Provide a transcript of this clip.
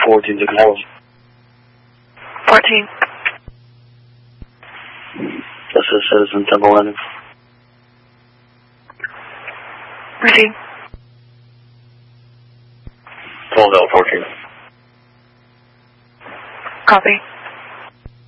14 to control. 14. This is Citizen Temple Landing. Receive. Full Delta 14. Copy.